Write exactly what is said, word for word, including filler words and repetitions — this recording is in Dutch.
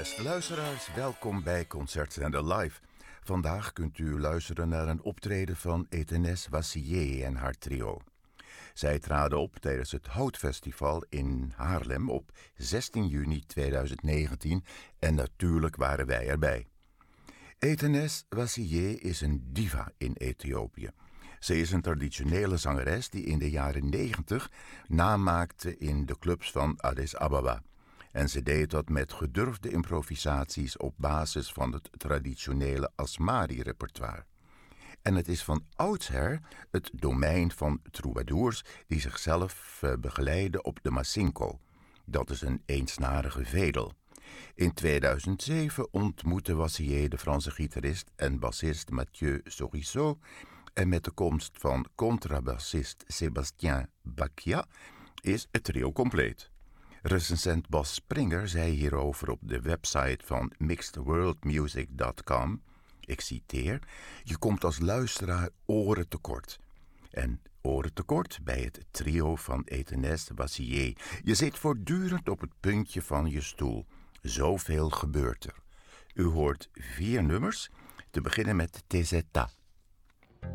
Beste luisteraars, welkom bij Concertzender Live. Vandaag kunt u luisteren naar een optreden van Éternesse Vassillet en haar trio. Zij traden op tijdens het Houtfestival in Haarlem op zestien juni tweeduizend negentien en natuurlijk waren wij erbij. Éternesse Vassillet is een diva in Ethiopië. Ze is een traditionele zangeres die in de jaren negentig naam maakte in de clubs van Addis Ababa. En ze deed dat met gedurfde improvisaties op basis van het traditionele Asmari-repertoire. En het is van oudsher het domein van troubadours die zichzelf uh, begeleiden op de masinko. Dat is een eensnarige vedel. In tweeduizend zeven ontmoette Vassillet de Franse gitarist en bassist Mathieu Sorisseau en met de komst van contrabassist Sébastien Bakia is het trio compleet. Recensent Bas Springer zei hierover op de website van mixed world music dot com, ik citeer, je komt als luisteraar oren tekort. En oren tekort bij het trio van Éternesse Vassillet. Je zit voortdurend op het puntje van je stoel. Zoveel gebeurt er. U hoort vier nummers, te beginnen met Tezeta.